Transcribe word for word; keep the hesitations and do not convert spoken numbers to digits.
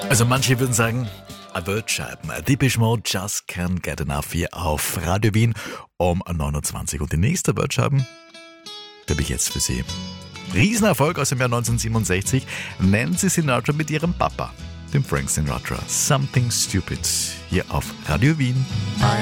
Also manche würden sagen, a Wordscheiben. Depeche Mode, Just Can't Get Enough hier auf Radio Wien um neunundzwanzig. Und die nächste Wordscheiben habe ich jetzt für Sie. Riesenerfolg aus dem Jahr neunzehnhundertsiebenundsechzig. Nancy Sinatra mit ihrem Papa, dem Frank Sinatra. Something Stupid hier auf Radio Wien.